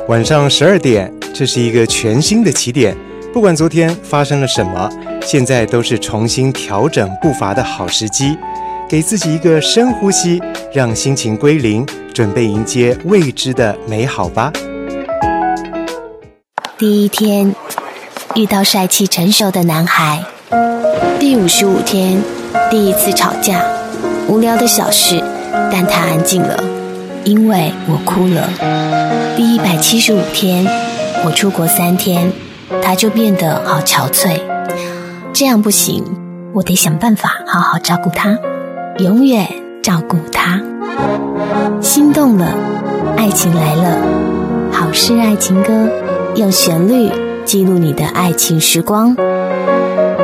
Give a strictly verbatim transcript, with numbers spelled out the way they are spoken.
晚上十二点，这是一个全新的起点。不管昨天发生了什么，现在都是重新调整步伐的好时机。给自己一个深呼吸，让心情归零，准备迎接未知的美好吧。 第一天，遇到帅气成熟的男孩。第五十五天，第一次吵架，无聊的小事，但他安静了，因为我哭了。第一百七十五天，我出国三天，他就变得好憔悴。这样不行，我得想办法好好照顾他，永远照顾他。心动了，爱情来了，好事爱情歌，用旋律记录你的爱情时光。